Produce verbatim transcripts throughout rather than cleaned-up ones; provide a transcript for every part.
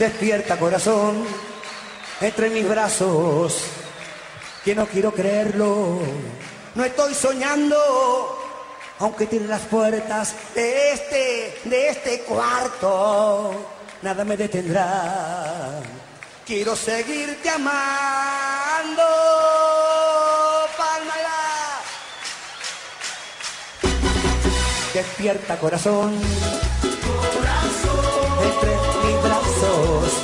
Despierta, corazón, entre mis brazos, que no quiero creerlo. No estoy soñando, aunque tire las puertas de este, de este cuarto, nada me detendrá. Quiero seguirte amando, Palmera. Despierta, corazón, corazón, entre mis brazos.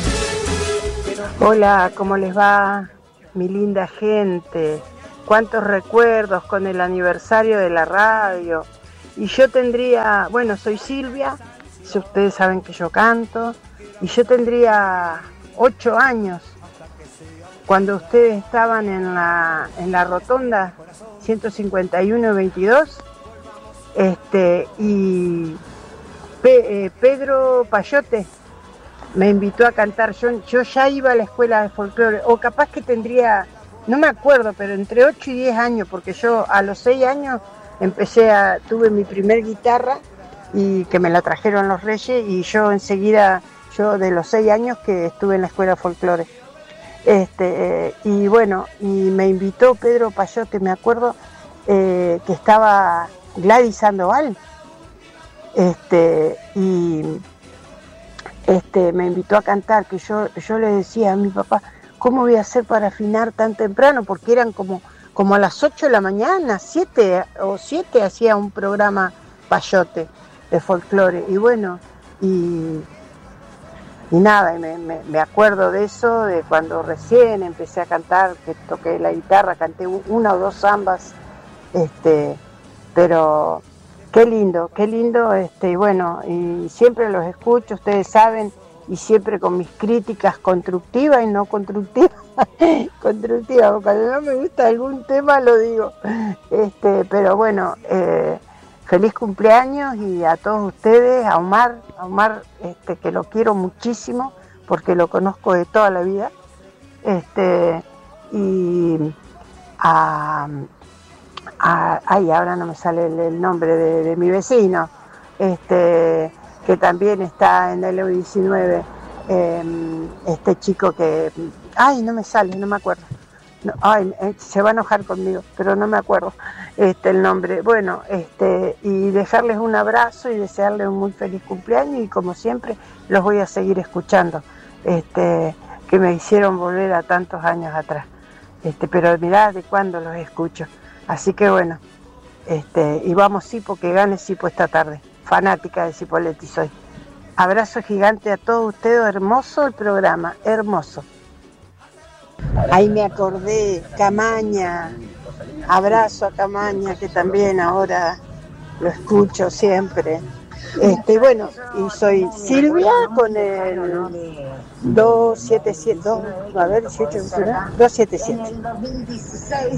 Hola, ¿cómo les va? Mi linda gente. Cuántos recuerdos con el aniversario de la radio. Y yo tendría, bueno, soy Silvia, si ustedes saben que yo canto, y yo tendría ocho años cuando ustedes estaban en la, en la rotonda ciento cincuenta y uno veintidós, este, y Pe, eh, Pedro Payote me invitó a cantar. Yo, yo ya iba a la escuela de folclore, o capaz que tendría, no me acuerdo, pero entre ocho y diez años, porque yo a los seis años empecé a, tuve mi primer guitarra, y que me la trajeron los Reyes, y yo enseguida, yo de los seis años que estuve en la escuela de folclore. Este, eh, y bueno, y me invitó Pedro Payote, me acuerdo eh, que estaba Gladys Sandoval, este, y este, me invitó a cantar, que yo, yo le decía a mi papá, ¿cómo voy a hacer para afinar tan temprano? Porque eran como, como a las ocho de la mañana, siete o siete hacía un programa Payote de folclore. Y bueno, y, y nada, y me, me, me acuerdo de eso, de cuando recién empecé a cantar, que toqué la guitarra, canté una o dos zambas, este, pero qué lindo, qué lindo, este, y bueno, y siempre los escucho, ustedes saben, y siempre con mis críticas constructivas y no constructivas, constructivas, porque cuando no me gusta algún tema lo digo, este, pero bueno, eh, feliz cumpleaños, y a todos ustedes, a Omar, a Omar, este, que lo quiero muchísimo, porque lo conozco de toda la vida, este, y a... Ah, ay, ahora no me sale el, el nombre de, de mi vecino, este, que también está en el U diecinueve, eh, este chico que, ay, no me sale, no me acuerdo, no, ay, eh, se va a enojar conmigo, pero no me acuerdo este, el nombre. Bueno, este, y dejarles un abrazo y desearles un muy feliz cumpleaños, y como siempre los voy a seguir escuchando, este, que me hicieron volver a tantos años atrás, este, pero mirá de cuándo los escucho. Así que bueno, este, y vamos Sipo, que gane Sipo esta tarde. Fanática de Cipolletti soy. Abrazo gigante a todos ustedes, hermoso el programa, hermoso. Ahí me acordé, Camaña, abrazo a Camaña, que también ahora lo escucho siempre. Este, bueno, y soy Silvia con el dos siete siete, a ver, dieciocho, dos siete siete.